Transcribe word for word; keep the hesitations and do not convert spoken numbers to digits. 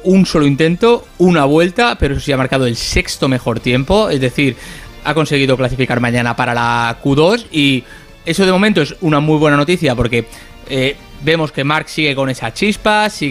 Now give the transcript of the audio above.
un solo intento, una vuelta, pero eso sí ha marcado el sexto mejor tiempo, es decir, ha conseguido clasificar mañana para la Q dos y eso de momento es una muy buena noticia porque eh, vemos que Marc sigue con esa chispa, sigue